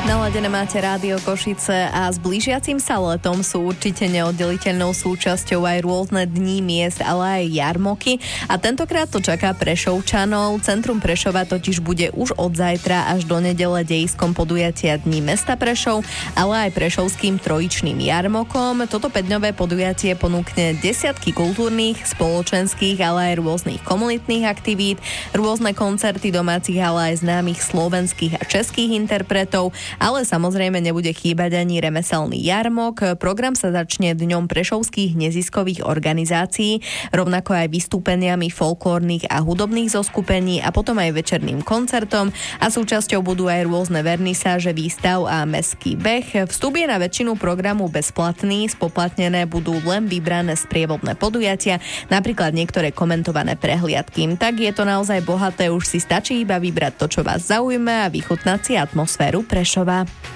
Naladené máte Rádio Košice a s blížiacim sa letom sú určite neoddeliteľnou súčasťou aj rôzne dní miest, ale aj jarmoky. A tentokrát to čaká Prešovčanov. Centrum Prešova totiž bude už od zajtra až do nedele dejiskom podujatia Dní mesta Prešov, ale aj prešovským trojičným jarmokom. Toto 5-dňové podujatie ponúkne desiatky kultúrnych, spoločenských, ale aj rôznych komunitných aktivít, rôzne koncerty domácich, ale aj známych slovenských a českých interpretov. Ale samozrejme nebude chýbať ani remeselný jarmok. Program sa začne dňom prešovských neziskových organizácií, rovnako aj vystúpeniami folklórnych a hudobných zoskupení a potom aj večerným koncertom a súčasťou budú aj rôzne vernisáže, výstav a mestský beh. Vstup je na väčšinu programu bezplatný, spoplatnené budú len vybrané sprievodné podujatia, napríklad niektoré komentované prehliadky. Tak je to naozaj bohaté, už si stačí iba vybrať to, čo vás zaujme a vychutnať si atmosféru Prešova.